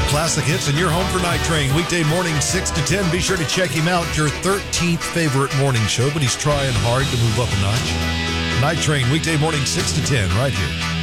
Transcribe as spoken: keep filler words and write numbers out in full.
classic hits, and you're home for Night Train. Weekday morning, six to ten. Be sure to check him out, your thirteenth favorite morning show, but he's trying hard to move up a notch. Night Train, weekday morning, six to ten, right here